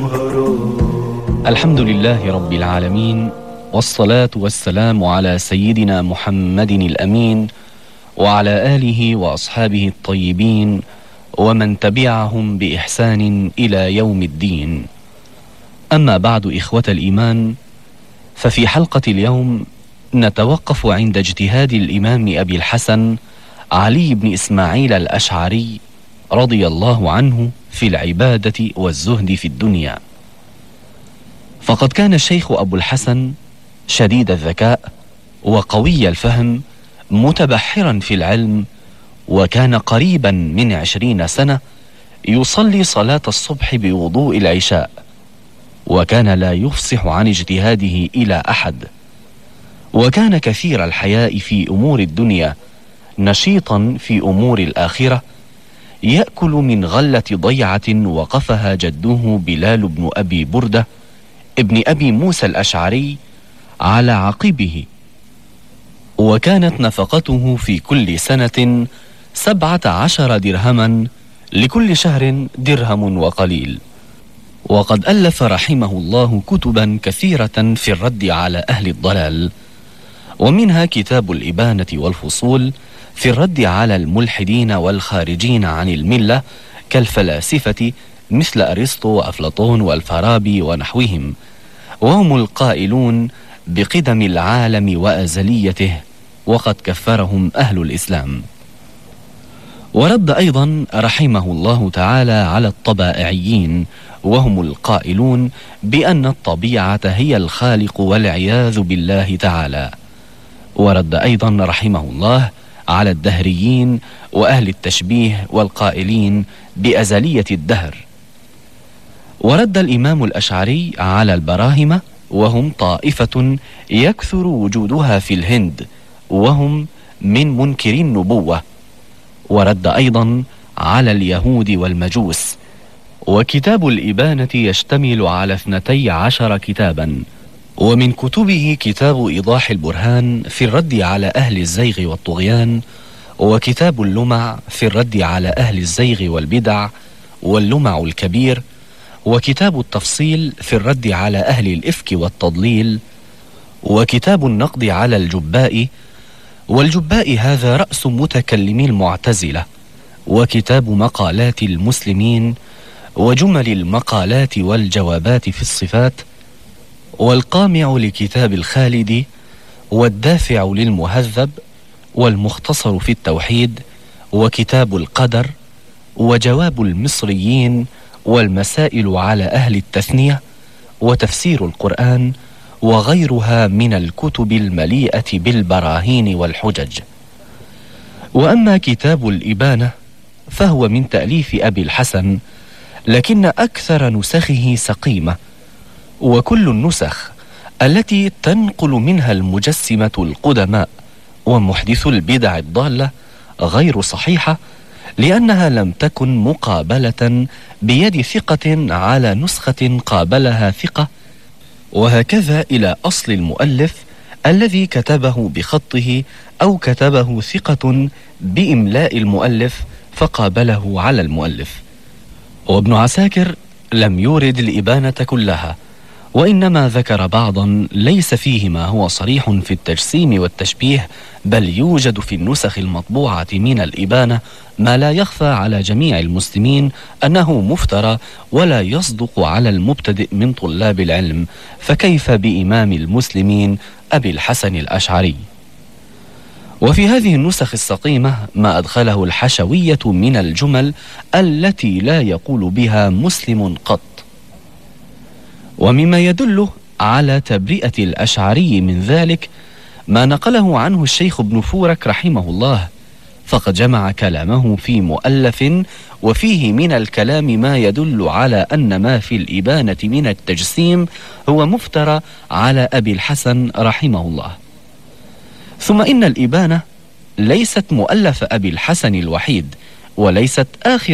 الحمد لله رب العالمين، والصلاة والسلام على سيدنا محمد الأمين وعلى آله وأصحابه الطيبين ومن تبعهم بإحسان إلى يوم الدين. أما بعد، إخوة الإيمان، ففي حلقة اليوم نتوقف عند اجتهاد الإمام أبي الحسن علي بن إسماعيل الأشعري رضي الله عنه في العبادة والزهد في الدنيا. فقد كان الشيخ أبو الحسن شديد الذكاء وقوي الفهم، متبحرا في العلم، وكان قريبا من 20 سنة يصلي صلاة الصبح بوضوء العشاء، وكان لا يفصح عن اجتهاده إلى أحد، وكان كثير الحياء في أمور الدنيا، نشيطا في أمور الآخرة، يأكل من غلة ضيعة وقفها جده بلال بن أبي بردة ابن أبي موسى الأشعري على عقبه، وكانت نفقته في كل سنة 17 درهما، لكل شهر درهم وقليل. وقد ألف رحمه الله كتبا كثيرة في الرد على أهل الضلال، ومنها كتاب الإبانة والفصول في الرد على الملحدين والخارجين عن الملة كالفلاسفة مثل أرسطو وأفلاطون والفارابي ونحوهم، وهم القائلون بقدم العالم وأزليته، وقد كفرهم أهل الإسلام. ورد أيضا رحمه الله تعالى على الطبائعيين، وهم القائلون بأن الطبيعة هي الخالق والعياذ بالله تعالى. ورد أيضا رحمه الله على الدهريين وأهل التشبيه والقائلين بأزلية الدهر. ورد الإمام الأشعري على البراهمة، وهم طائفة يكثر وجودها في الهند، وهم من منكري النبوة. ورد أيضا على اليهود والمجوس. وكتاب الإبانة يشتمل على 12 كتابا، ومن كتبه كتاب إيضاح البرهان في الرد على أهل الزيغ والطغيان، وكتاب اللمع في الرد على أهل الزيغ والبدع واللمع الكبير، وكتاب التفصيل في الرد على أهل الإفك والتضليل، وكتاب النقد على الجباء، والجباء هذا رأس متكلمي المعتزلة، وكتاب مقالات المسلمين، وجمل المقالات والجوابات في الصفات، والقامع لكتاب الخالدي، والدافع للمهذب، والمختصر في التوحيد، وكتاب القدر، وجواب المصريين، والمسائل على أهل التثنية، وتفسير القرآن، وغيرها من الكتب المليئة بالبراهين والحجج. وأما كتاب الإبانة فهو من تأليف أبي الحسن، لكن أكثر نسخه سقيمة، وكل النسخ التي تنقل منها المجسمة القدماء ومحدث البدع الضالة غير صحيحة، لأنها لم تكن مقابلة بيد ثقة على نسخة قابلها ثقة، وهكذا إلى أصل المؤلف الذي كتبه بخطه، أو كتبه ثقة بإملاء المؤلف فقابله على المؤلف. وابن عساكر لم يورد الإبانة كلها، وإنما ذكر بعضا ليس فيه ما هو صريح في التجسيم والتشبيه، بل يوجد في النسخ المطبوعة من الإبانة ما لا يخفى على جميع المسلمين أنه مفترى ولا يصدق على المبتدئ من طلاب العلم، فكيف بإمام المسلمين أبي الحسن الأشعري؟ وفي هذه النسخ السقيمة ما أدخله الحشوية من الجمل التي لا يقول بها مسلم قط. ومما يدل على تبرئة الأشعري من ذلك ما نقله عنه الشيخ ابن فورك رحمه الله، فقد جمع كلامه في مؤلف، وفيه من الكلام ما يدل على أن ما في الإبانة من التجسيم هو مفترى على أبي الحسن رحمه الله. ثم إن الإبانة ليست مؤلف أبي الحسن الوحيد، وليست آخر